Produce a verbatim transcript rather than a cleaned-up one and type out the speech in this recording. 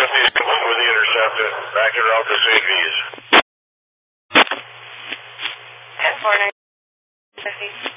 He's complete with the intercept and back to route to Saint V's. ten four nine fifty.